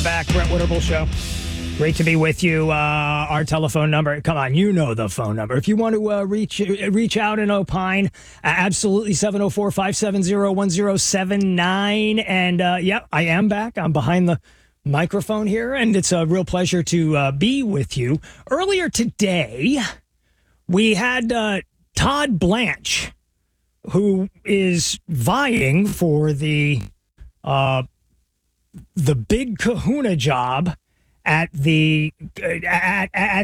Back, Brett Winterble Show. Great to be with you. Our telephone number, come on, you know the phone number. If you want to reach out and opine, absolutely 704-570-1079. And yeah, I am back. I'm behind the microphone here, and it's a real pleasure to be with you. Earlier today, we had Todd Blanche, who is vying for the big kahuna job at the I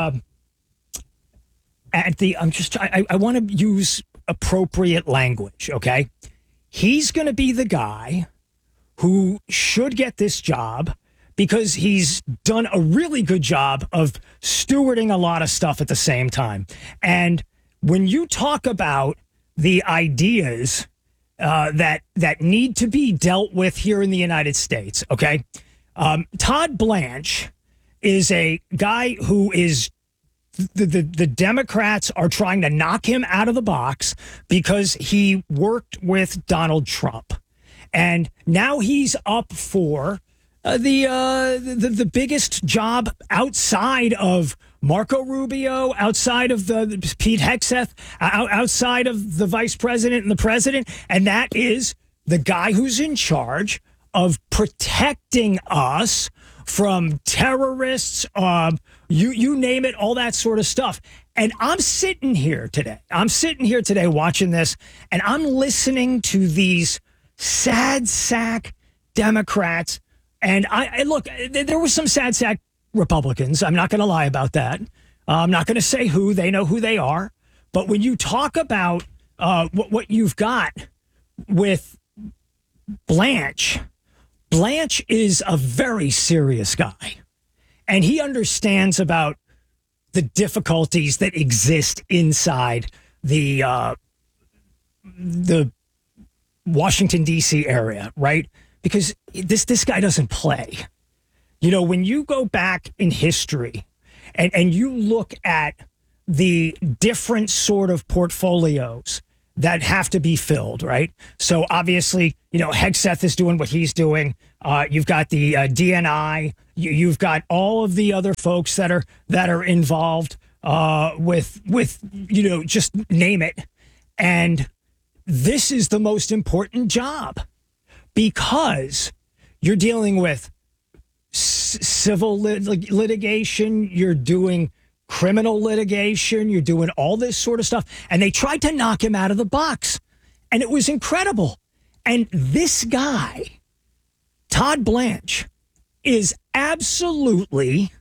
want to use appropriate language, okay? He's going to be the guy who should get this job because he's done a really good job of stewarding a lot of stuff at the same time. And when you talk about the ideas that need to be dealt with here in the United States, okay? Todd Blanche is a guy who is the Democrats are trying to knock him out of the box because he worked with Donald Trump, and now he's up for the biggest job outside of Marco Rubio, outside of the Pete Hegseth, outside of the vice president and the president, and that is the guy who's in charge of protecting us from terrorists, you name it, all that sort of stuff. And I'm sitting here today watching this, and I'm listening to these sad sack Democrats. And I look, there were some sad sack Republicans. I'm not going to lie about that. I'm not going to say who. They know who they are. But when you talk about what you've got with Blanche is a very serious guy. And he understands about the difficulties that exist inside the Washington, D.C. area, right? Because this guy doesn't play. You know, when you go back in history and you look at the different sort of portfolios that have to be filled, right? So obviously, you know, Hegseth is doing what he's doing. You've got the DNI. You've got all of the other folks that are involved with you know, just name it. And this is the most important job because you're dealing with civil litigation. You're doing criminal litigation, you're doing all this sort of stuff. And they tried to knock him out of the box. And it was incredible. And this guy, Todd Blanche, is absolutely,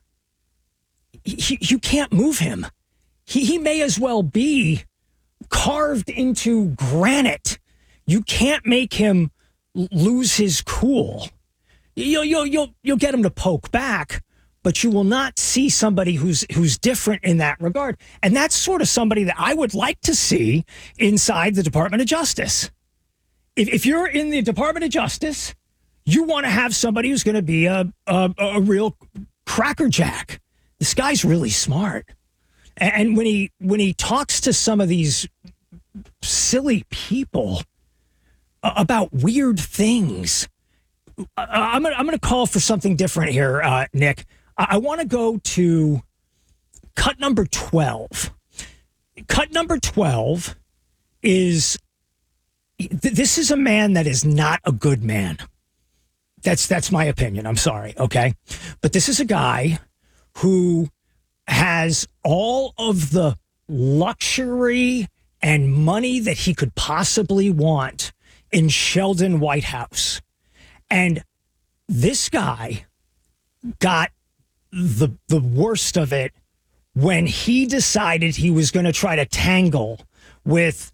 you can't move him. He may as well be carved into granite. You can't make him lose his cool. You'll get him to poke back, but you will not see somebody who's different in that regard. And that's sort of somebody that I would like to see inside the Department of Justice. If you're in the Department of Justice, you want to have somebody who's going to be a real crackerjack. This guy's really smart. And when he talks to some of these silly people about weird things, I'm gonna call for something different here, Nick. I want to go to cut number 12. Cut number 12 is, this is a man that is not a good man. That's my opinion. I'm sorry. Okay. But this is a guy who has all of the luxury and money that he could possibly want in Sheldon Whitehouse. And this guy got the worst of it when he decided he was going to try to tangle with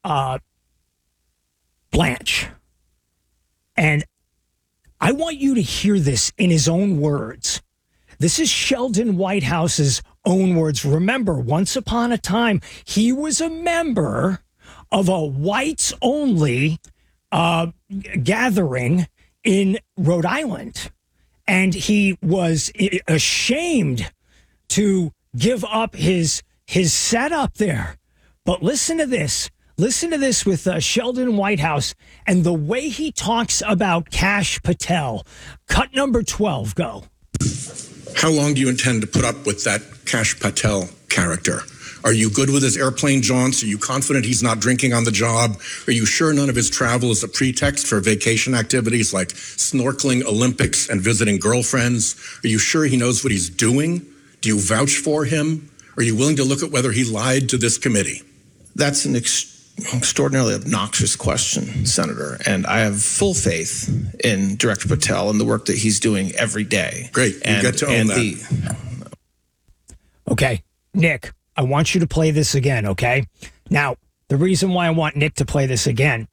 Blanche. And I want you to hear this in his own words. This is Sheldon Whitehouse's own words. Remember, once upon a time, he was a member of a whites-only gathering in Rhode Island. And he was ashamed to give up his setup there. But listen to this. Listen to this with Sheldon Whitehouse and the way he talks about Kash Patel. Cut number 12, go. How long do you intend to put up with that Kash Patel character? Are you good with his airplane jaunts? Are you confident he's not drinking on the job? Are you sure none of his travel is a pretext for vacation activities like snorkeling, Olympics, and visiting girlfriends? Are you sure he knows what he's doing? Do you vouch for him? Are you willing to look at whether he lied to this committee? That's an extraordinarily obnoxious question, Senator, and I have full faith in Director Patel and the work that he's doing every day. Great, you get to own that. Okay, Nick, I want you to play this again, okay? Now, the reason why I want Nick to play this again,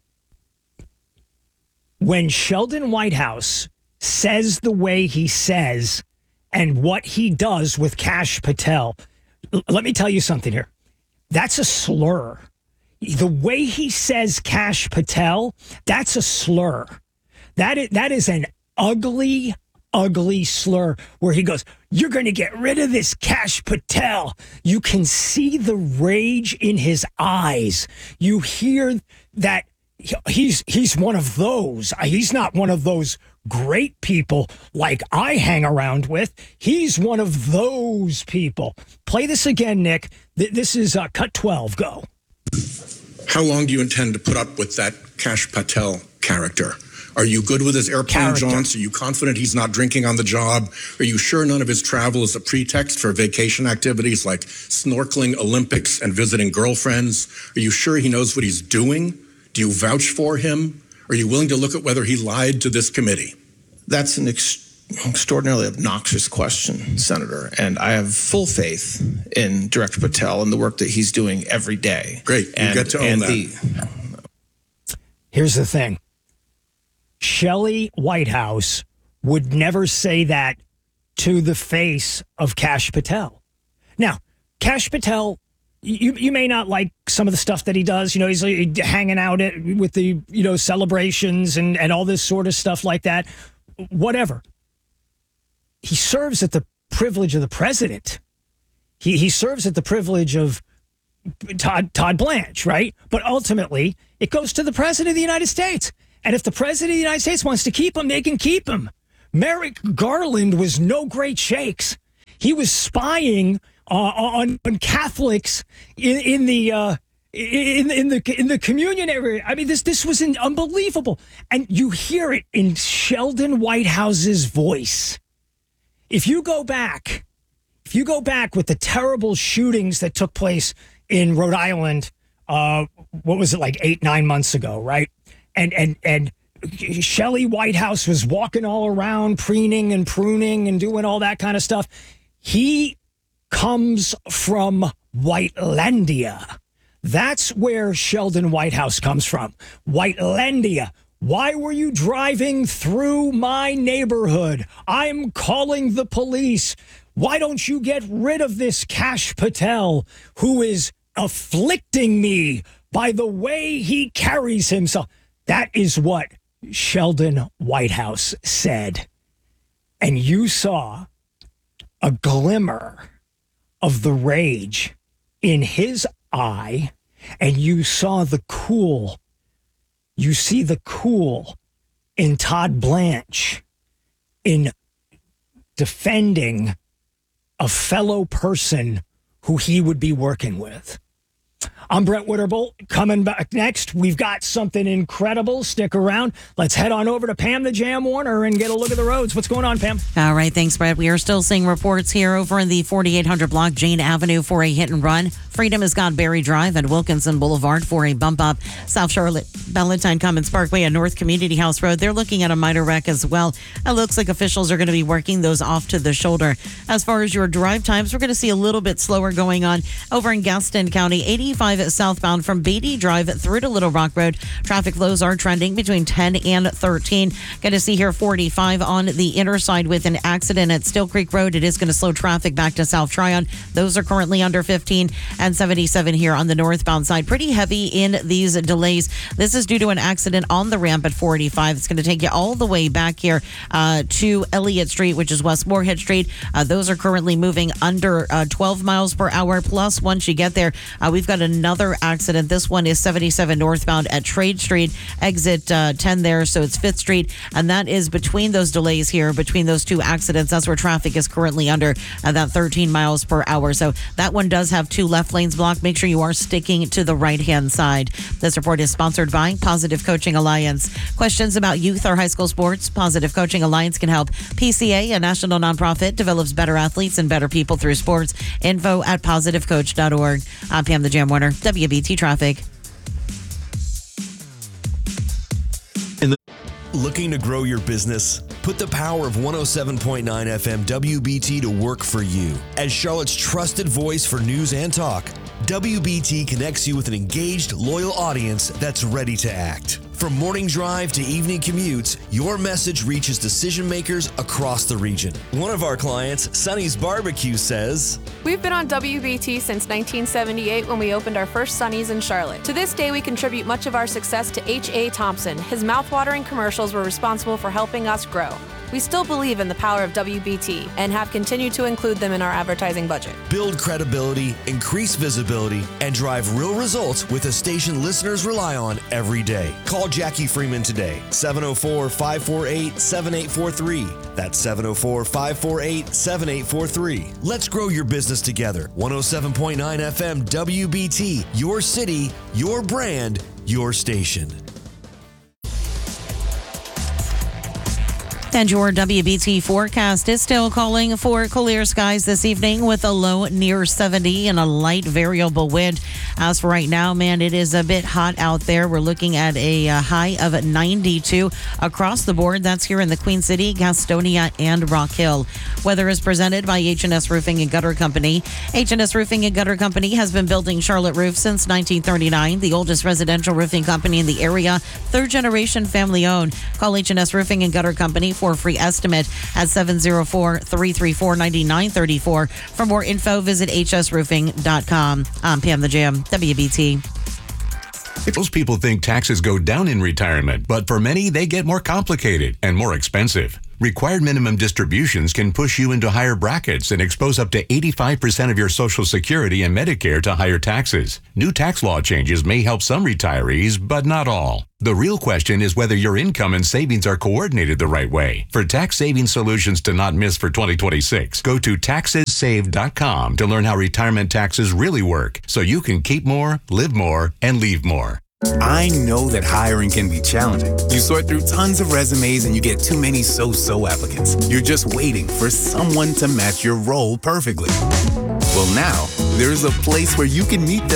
when Sheldon Whitehouse says the way he says and what he does with Kash Patel, let me tell you something here. That's a slur. The way he says Kash Patel, that's a slur. That is an ugly, ugly slur where he goes, you're going to get rid of this Kash Patel. You can see the rage in his eyes. You hear that he's one of those. He's not one of those great people like I hang around with. He's one of those people. Play this again, Nick. This is cut 12. Go. How long do you intend to put up with that Kash Patel character? Are you good with his airplane jaunts? Are you confident he's not drinking on the job? Are you sure none of his travel is a pretext for vacation activities like snorkeling, Olympics, and visiting girlfriends? Are you sure he knows what he's doing? Do you vouch for him? Are you willing to look at whether he lied to this committee? That's an extraordinarily obnoxious question, Senator, and I have full faith in Director Patel and the work that he's doing every day. Great, you get to own that. Here's the thing. Shelley Whitehouse would never say that to the face of Kash Patel. Now, Kash Patel, you may not like some of the stuff that he does. You know, he's hanging out with the, celebrations and all this sort of stuff like that. Whatever. He serves at the privilege of the president. He serves at the privilege of Todd Blanche, right? But ultimately, it goes to the president of the United States. And if the president of the United States wants to keep him, they can keep him. Merrick Garland was no great shakes. He was spying on Catholics in the communion area. I mean, this was unbelievable. And you hear it in Sheldon Whitehouse's voice. If you go back with the terrible shootings that took place in Rhode Island, what was it, like 8-9 months ago, right? And Shelley Whitehouse was walking all around, preening and pruning and doing all that kind of stuff. He comes from Whitelandia. That's where Sheldon Whitehouse comes from. Whitelandia. Why were you driving through my neighborhood? I'm calling the police. Why don't you get rid of this Kash Patel who is afflicting me by the way he carries himself? That is what Sheldon Whitehouse said. And you saw a glimmer of the rage in his eye, and you saw the cool. You see the cool in Todd Blanche in defending a fellow person who he would be working with. I'm Brett Witterbolt. Coming back next, we've got something incredible. Stick around. Let's head on over to Pam the Jam Warner and get a look at the roads. What's going on, Pam? All right, thanks, Brett. We are still seeing reports here over in the 4800 block Jane Avenue for a hit and run. Freedom has got Berry Drive and Wilkinson Boulevard for a bump up. South Charlotte, Valentine Commons Parkway and North Community House Road. They're looking at a minor wreck as well. It looks like officials are going to be working those off to the shoulder. As far as your drive times, we're going to see a little bit slower going on over in Gaston County. 85 southbound from Beatty Drive through to Little Rock Road. Traffic flows are trending between 10 and 13. Going to see here 45 on the inner side with an accident at Still Creek Road. It is going to slow traffic back to South Tryon. Those are currently under 15 and 77 here on the northbound side. Pretty heavy in these delays. This is due to an accident on the ramp at 485. It's going to take you all the way back here to Elliott Street, which is West Moorhead Street. Those are currently moving under 12 miles per hour. Plus, once you get there, we've got another another accident. This one is 77 northbound at Trade Street, exit 10 there. So it's 5th Street. And that is between those delays here, between those two accidents. That's where traffic is currently under at that 13 miles per hour. So that one does have 2 left lanes blocked. Make sure you are sticking to the right-hand side. This report is sponsored by Positive Coaching Alliance. Questions about youth or high school sports? Positive Coaching Alliance can help. PCA, a national nonprofit, develops better athletes and better people through sports. Info at positivecoach.org. I'm Pam the Jam Warner, WBT Traffic. Looking to grow your business? Put the power of 107.9 FM WBT to work for you. As Charlotte's trusted voice for news and talk, WBT connects you with an engaged, loyal audience that's ready to act. From morning drive to evening commutes, your message reaches decision makers across the region. One of our clients, Sonny's Barbecue, says, "We've been on WBT since 1978 when we opened our first Sonny's in Charlotte. To this day, we contribute much of our success to H.A. Thompson. His mouthwatering commercials were responsible for helping us grow. We still believe in the power of WBT and have continued to include them in our advertising budget." Build credibility, increase visibility, and drive real results with a station listeners rely on every day. Call Jackie Freeman today, 704-548-7843. That's 704-548-7843. Let's grow your business together. 107.9 FM WBT, your city, your brand, your station. And your WBT forecast is still calling for clear skies this evening with a low near 70 and a light variable wind. As for right now, man, it is a bit hot out there. We're looking at a high of 92 across the board. That's here in the Queen City, Gastonia, and Rock Hill. Weather is presented by H&S Roofing and Gutter Company. H&S Roofing and Gutter Company has been building Charlotte roofs since 1939, the oldest residential roofing company in the area, 3rd generation family owned. Call H&S Roofing and Gutter Company for a free estimate at 704-334-9934. For more info, visit hsroofing.com. I'm Pam the Jam, WBT. Most people think taxes go down in retirement, but for many, they get more complicated and more expensive. Required minimum distributions can push you into higher brackets and expose up to 85% of your Social Security and Medicare to higher taxes. New tax law changes may help some retirees, but not all. The real question is whether your income and savings are coordinated the right way. For tax saving solutions to not miss for 2026, go to taxessave.com to learn how retirement taxes really work so you can keep more, live more, and leave more. I know that hiring can be challenging. You sort through tons of resumes and you get too many so-so applicants. You're just waiting for someone to match your role perfectly. Well, now, there's a place where you can meet them